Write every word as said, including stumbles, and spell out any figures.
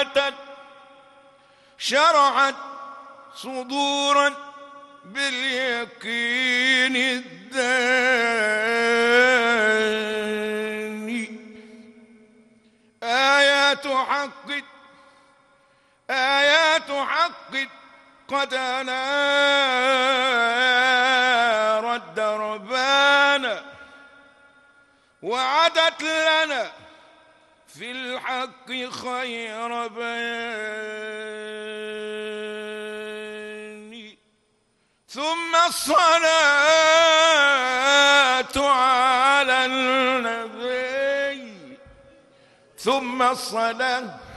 شرعت صدورا باليقين الداني. آيات حق آيات حق قد أنارت دربانا وعدت لنا في الحق خير بيان. ثم الصلاة على النبي ثم الصلاة